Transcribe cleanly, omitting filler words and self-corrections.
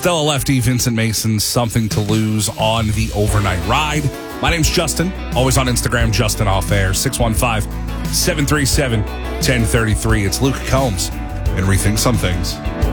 Stella Lefty, Vincent Mason, Something to Lose on the overnight ride. My name's Justin, always on Instagram, Justin Off Air, 615-737-1033. It's Luke Combs and Rethink Some Things.